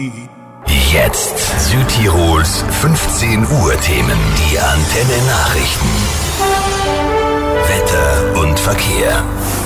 Jetzt Südtirols 15 Uhr Themen. Die Antenne Nachrichten. Wetter und Verkehr.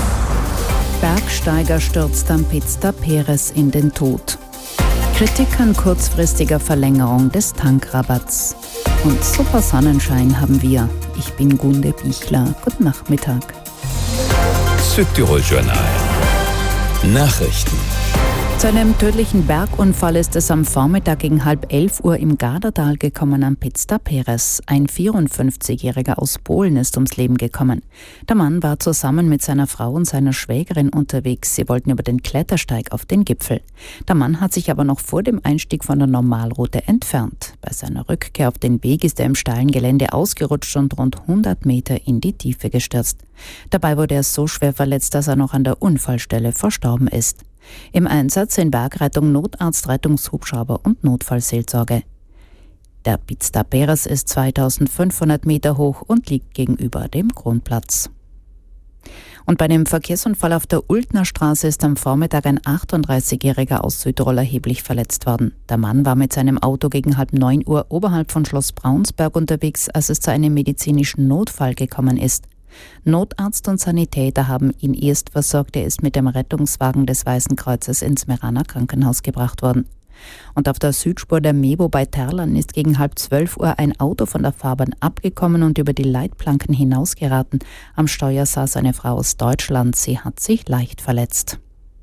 Bergsteiger stürzt am Piz da Perez in den Tod. Kritik an kurzfristiger Verlängerung des Tankrabatts. Und super Sonnenschein haben wir. Ich bin Gunde Bichler. Guten Nachmittag. Südtirol Journal. Nachrichten. Zu einem tödlichen Bergunfall ist es am Vormittag gegen 10:30 im Gardatal gekommen am Piz da Perez. Ein 54-Jähriger aus Polen ist ums Leben gekommen. Der Mann war zusammen mit seiner Frau und seiner Schwägerin unterwegs. Sie wollten über den Klettersteig auf den Gipfel. Der Mann hat sich aber noch vor dem Einstieg von der Normalroute entfernt. Bei seiner Rückkehr auf den Weg ist er im steilen Gelände ausgerutscht und rund 100 Meter in die Tiefe gestürzt. Dabei wurde er so schwer verletzt, dass er noch an der Unfallstelle verstorben ist. Im Einsatz sind Bergrettung, Notarzt, Rettungshubschrauber und Notfallseelsorge. Der Piz da Perez ist 2500 Meter hoch und liegt gegenüber dem Kronplatz. Und bei dem Verkehrsunfall auf der Ultner Straße ist am Vormittag ein 38-Jähriger aus Südtirol erheblich verletzt worden. Der Mann war mit seinem Auto gegen 8:30 oberhalb von Schloss Braunsberg unterwegs, als es zu einem medizinischen Notfall gekommen ist. Notarzt und Sanitäter haben ihn erst versorgt. Er ist mit dem Rettungswagen des Weißen Kreuzes ins Meraner Krankenhaus gebracht worden. Und auf der Südspur der Mebo bei Terlan ist gegen 11:30 ein Auto von der Fahrbahn abgekommen und über die Leitplanken hinausgeraten. Am Steuer saß eine Frau aus Deutschland. Sie hat sich leicht verletzt.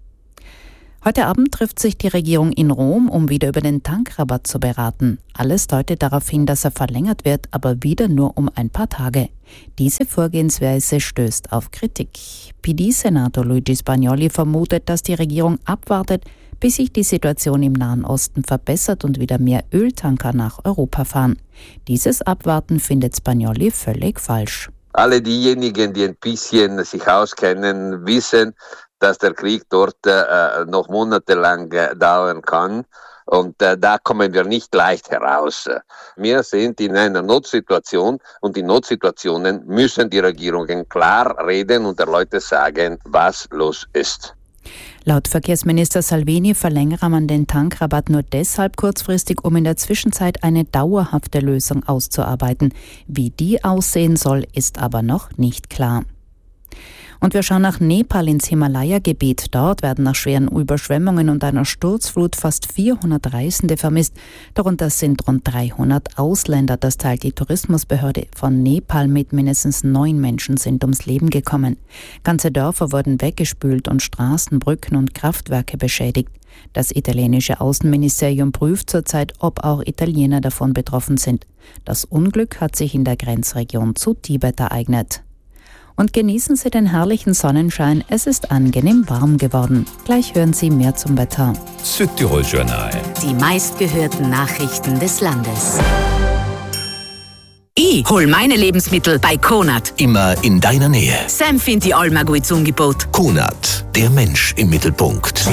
Heute Abend trifft sich die Regierung in Rom, um wieder über den Tankrabatt zu beraten. Alles deutet darauf hin, dass er verlängert wird, aber wieder nur um ein paar Tage. Diese Vorgehensweise stößt auf Kritik. PD-Senator Luigi Spagnoli vermutet, dass die Regierung abwartet, bis sich die Situation im Nahen Osten verbessert und wieder mehr Öltanker nach Europa fahren. Dieses Abwarten findet Spagnoli völlig falsch. Alle diejenigen, die ein bisschen sich auskennen, wissen, dass der Krieg dort noch monatelang dauern kann. Und da kommen wir nicht leicht heraus. Wir sind in einer Notsituation und in Notsituationen müssen die Regierungen klar reden und den Leuten sagen, was los ist. Laut Verkehrsminister Salvini verlängere man den Tankrabatt nur deshalb kurzfristig, um in der Zwischenzeit eine dauerhafte Lösung auszuarbeiten. Wie die aussehen soll, ist aber noch nicht klar. Und wir schauen nach Nepal ins Himalaya-Gebiet. Dort werden nach schweren Überschwemmungen und einer Sturzflut fast 400 Reisende vermisst. Darunter sind rund 300 Ausländer. Das teilt die Tourismusbehörde von Nepal mit. Mindestens 9 Menschen sind ums Leben gekommen. Ganze Dörfer wurden weggespült und Straßen, Brücken und Kraftwerke beschädigt. Das italienische Außenministerium prüft zurzeit, ob auch Italiener davon betroffen sind. Das Unglück hat sich in der Grenzregion zu Tibet ereignet. Und genießen Sie den herrlichen Sonnenschein. Es ist angenehm warm geworden. Gleich hören Sie mehr zum Wetter. Südtirol Journal. Die meistgehörten Nachrichten des Landes. Ich hol meine Lebensmittel bei Konad. Immer in deiner Nähe. Sam findet die Alma gut zum Angebot. Konad, der Mensch im Mittelpunkt.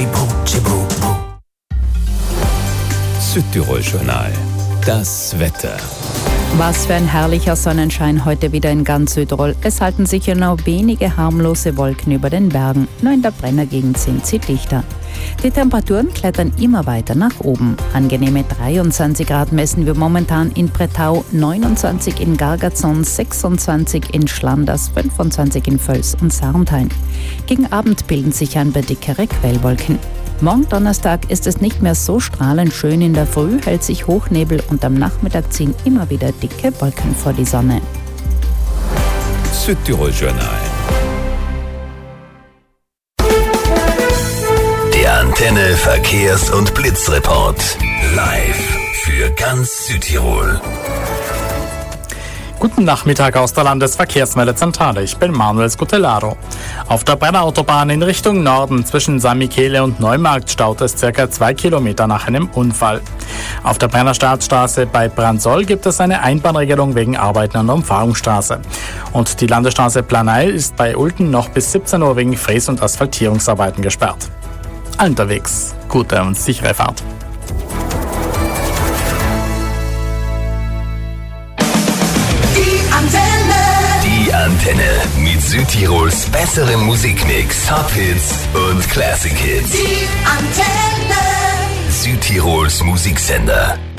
Südtirol Journal. Das Wetter. Was für ein herrlicher Sonnenschein heute wieder in ganz Südtirol. Es halten sich ja nur wenige harmlose Wolken über den Bergen. Nur in der Brennergegend sind sie dichter. Die Temperaturen klettern immer weiter nach oben. Angenehme 23 Grad messen wir momentan in Bretau, 29 in Gargazon, 26 in Schlanders, 25 in Völs und Sarnthein. Gegen Abend bilden sich ein paar dickere Quellwolken. Morgen Donnerstag ist es nicht mehr so strahlend schön. In der Früh hält sich Hochnebel und am Nachmittag ziehen immer wieder dicke Wolken vor die Sonne. Südtirol Journal. Der Antenne Verkehrs- und Blitzreport. Live für ganz Südtirol. Guten Nachmittag aus der Landesverkehrsmeldezentrale. Ich bin Manuel Scutellaro. Auf der Brennerautobahn in Richtung Norden zwischen San Michele und Neumarkt staut es ca. 2 Kilometer nach einem Unfall. Auf der Brenner Staatsstraße bei Bransoll gibt es eine Einbahnregelung wegen Arbeiten an der Umfahrungsstraße. Und die Landesstraße Planei ist bei Ulten noch bis 17 Uhr wegen Fräs- und Asphaltierungsarbeiten gesperrt. Allen unterwegs, gute und sichere Fahrt. Die Antenne mit Südtirols besserem Musikmix, Top-Hits und Classic-Hits. Die Antenne. Südtirols Musiksender.